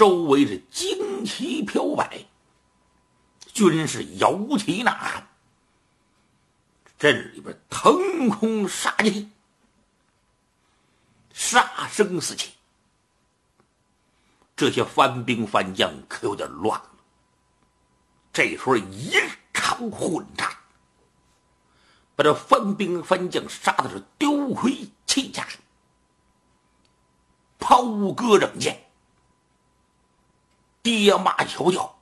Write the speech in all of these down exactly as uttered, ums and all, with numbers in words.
周围是旌旗飘摆，军士摇旗呐喊，镇里边腾空杀气，杀声四起。这些番兵番将可有点乱了，这时候一场混战，把这番兵番将杀的是丢盔弃甲，抛戈扔剑，跌马嚎叫，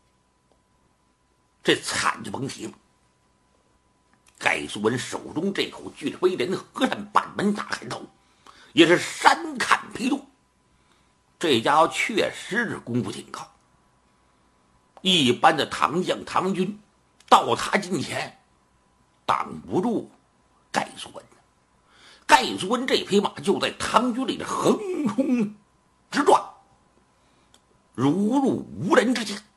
这惨就甭提了。盖苏文手中这口巨飞人和善板门大砍刀，也是山砍劈动。这家伙确实是功夫挺高，一般的唐将唐军到他近前挡不住盖苏文。盖苏文这匹马就在唐军里的横冲直撞，如入无人之境。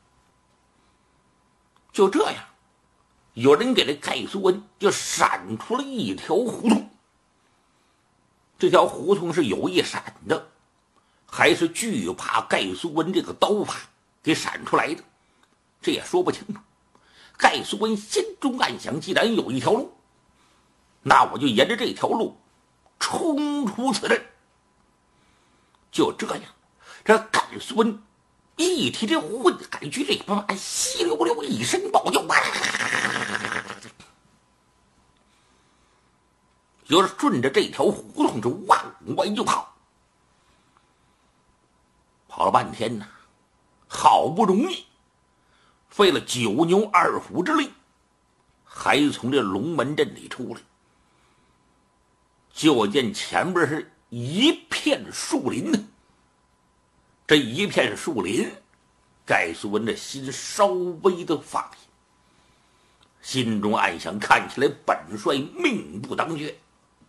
就这样，有人给这盖苏文就闪出了一条胡同。这条胡同是有意闪的，还是惧怕盖苏文这个刀法给闪出来的，这也说不清楚。盖苏文心中暗想，既然有一条路，那我就沿着这条路冲出此阵。就这样，这盖苏文一提这混海军这把马，稀溜溜一声暴叫，就是顺着这条胡同就往外就跑。跑了半天呢，好不容易费了九牛二虎之力，还从这龙门阵里出来。就见前边是一片树林呢，这一片树林，盖苏文的心稍微的放下，心中暗想，看起来本帅命不当绝，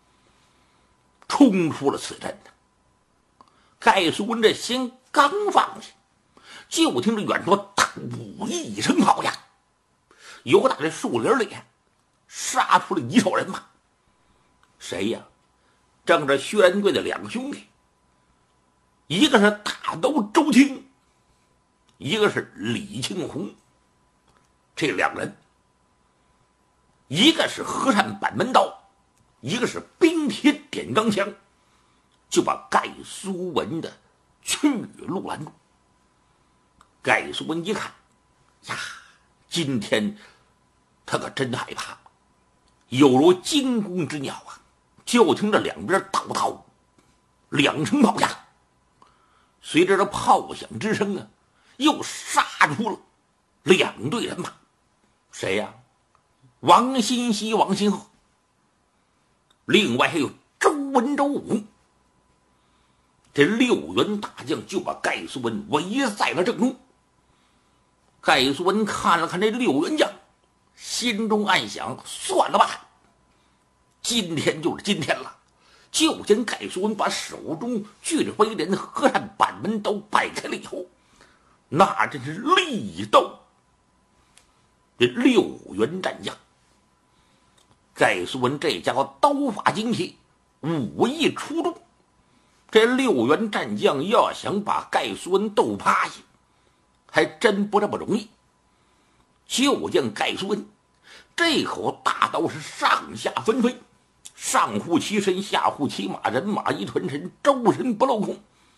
冲出了此阵呢。盖苏文这心刚放下，就听着远处“当”一声炮响，由打这树林里杀出了一哨人马。谁呀？正是薛仁贵的两个兄弟，一个是大刀周青，一个是李庆红。这两人，一个是和善板门刀，一个是冰铁点钢枪，就把盖苏文的去路拦住。盖苏文一看呀，今天他可真害怕，有如惊弓之鸟啊！就听着两边叨叨两声炮响，随着这炮响之声啊，又杀出了两队人马。谁呀？王新熙、王新鹤，另外还有周文、周武。这六员大将就把盖苏文围在了正中。盖苏文看了看这六员将，心中暗想，算了吧，今天就是今天了。就见盖苏文把手中巨飞人和善板门刀摆开了以后，那真是利刀这六员战将。盖苏文这家伙刀法精奇，武艺出众，这六员战将要想把盖苏文斗趴下，还真不这么容易。就见盖苏文这口大刀是上下纷飞，上护其身，下护其马，人马一团神，周身不镂空。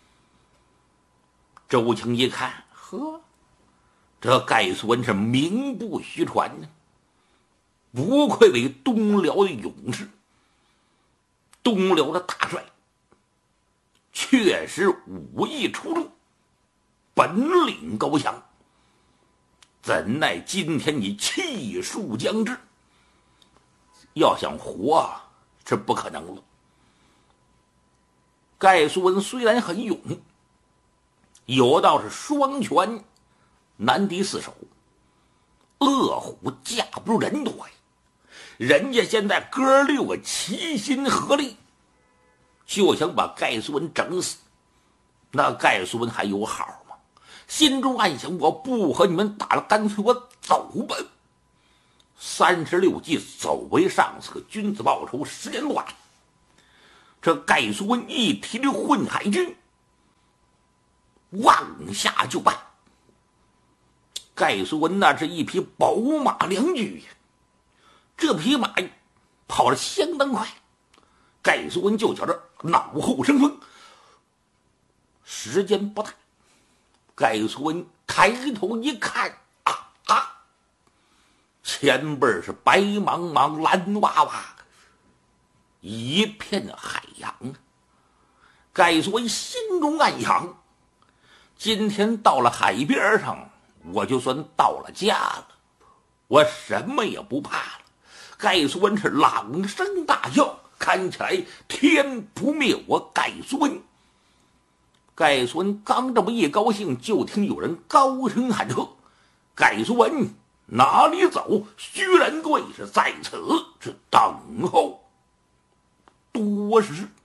周青一看，呵，这盖苏文是名不虚传呢，不愧为东辽的勇士，东辽的大帅，确实武艺出众，本领高强，怎奈今天你气数将至，要想活是不可能了。盖苏文虽然很勇，有道是双拳难敌四手，恶虎架不住人多呀。人家现在哥六个齐心合力，就想把盖苏文整死，那盖苏文还有好吗？心中暗想，我不和你们打了，干脆我走吧。三十六计，走为上策，君子报仇，时间短。这盖苏文一提这混海军， 往下就办。盖叔文那是一匹宝马良驹呀，这匹马跑得相当快，盖叔文就觉着脑后生风。时间不大，盖叔文抬头一看，啊啊！前边是白茫茫蓝哇哇，一片海洋。盖叔文心中暗想，今天到了海边上，我就算到了家了，我什么也不怕了。盖叔文是朗声大笑，看起来天不灭我盖叔文。盖叔文刚这么一高兴，就听有人高声喊车：“盖叔文哪里走？徐仁贵是在此是等候多时。”